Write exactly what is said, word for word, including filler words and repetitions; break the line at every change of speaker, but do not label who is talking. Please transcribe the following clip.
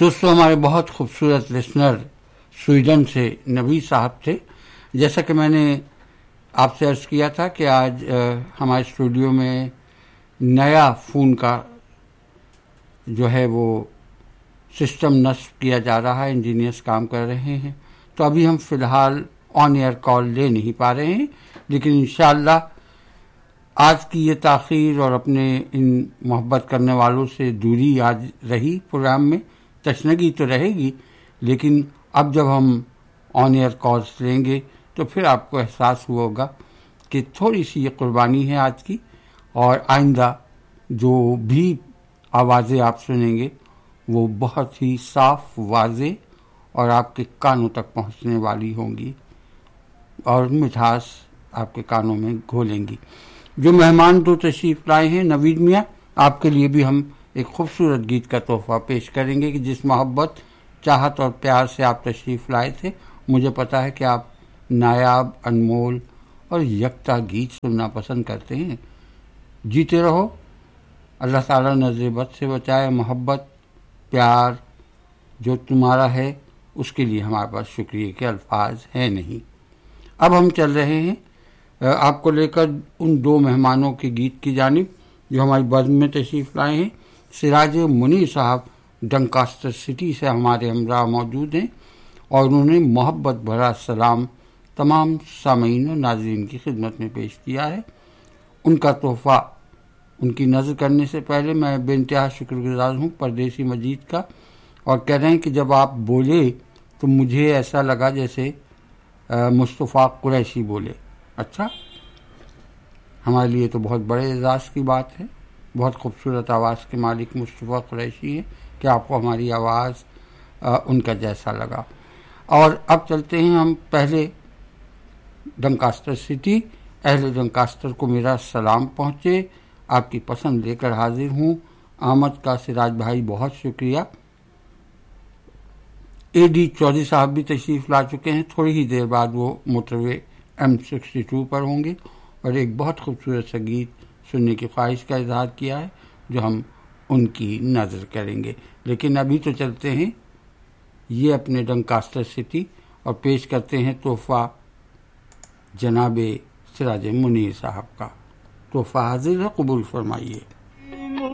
دوستوں، ہمارے بہت خوبصورت لسنر سویڈن سے نوید صاحب تھے. جیسا کہ میں نے آپ سے عرض کیا تھا کہ آج ہمارے اسٹوڈیو میں نیا فون کا جو ہے وہ سسٹم نصب کیا جا رہا ہے، انجینئرس کام کر رہے ہیں، تو ابھی ہم فی الحال آن ایئر کال لے نہیں پا رہے ہیں، لیکن انشاءاللہ آج کی یہ تاخیر اور اپنے ان محبت کرنے والوں سے دوری آج رہی پروگرام میں، تشنگی تو رہے گی، لیکن اب جب ہم آن ایئر کالز لیں گے تو پھر آپ کو احساس ہوا ہوگا کہ تھوڑی سی یہ قربانی ہے آج کی، اور آئندہ جو بھی آوازیں آپ سنیں گے وہ بہت ہی صاف، واضح اور آپ کے کانوں تک پہنچنے والی ہوں گی اور مٹھاس آپ کے کانوں میں گھولیں گی. جو مہمان دو تشریف لائے ہیں نوید میاں، آپ کے لیے بھی ہم ایک خوبصورت گیت کا تحفہ پیش کریں گے کہ جس محبت، چاہت اور پیار سے آپ تشریف لائے تھے. مجھے پتا ہے کہ آپ نایاب، انمول اور یکتا گیت سننا پسند کرتے ہیں. جیتے رہو، اللہ تعالیٰ نظر بد سے بچائے. محبت، پیار جو تمہارا ہے اس کے لیے ہمارے پاس شکریہ کے الفاظ ہیں نہیں. اب ہم چل رہے ہیں آپ کو لے کر ان دو مہمانوں کے گیت کی جانب جو ہماری بزم میں تشریف لائے ہیں. سراج منیر صاحب ڈنکاسٹر سٹی سے ہمارے ہمراہ موجود ہیں اور انہوں نے محبت بھرا سلام تمام سامعین و ناظرین کی خدمت میں پیش کیا ہے. ان کا تحفہ ان کی نظر کرنے سے پہلے میں بے انتہا شکر گزار ہوں پردیسی مجید کا، اور کہہ رہے ہیں کہ جب آپ بولے تو مجھے ایسا لگا جیسے مصطفیٰ قریشی بولے. اچھا، ہمارے لیے تو بہت بڑے اعزاز کی بات ہے. بہت خوبصورت آواز کے مالک مصطفیٰ قریشی ہیں کہ آپ کو ہماری آواز ان کا جیسا لگا. اور اب چلتے ہیں ہم پہلے ڈنکاسٹر سٹی. اہل ڈنکاسٹر کو میرا سلام پہنچے، آپ کی پسند لے کر حاضر ہوں. آمد کا سراج بھائی بہت شکریہ. اے ڈی چودھری صاحب بھی تشریف لا چکے ہیں، تھوڑی ہی دیر بعد وہ موٹروے ایم سکسٹی ٹو پر ہوں گے اور ایک بہت خوبصورت سا گیت سننے کی خواہش کا اظہار کیا ہے جو ہم ان کی نظر کریں گے. لیکن ابھی تو چلتے ہیں یہ اپنے ڈنکاسٹر سٹی اور پیش کرتے ہیں تحفہ جناب سراج منیر صاحب کا. تحفہ حاضر ہے، قبول فرمائیے.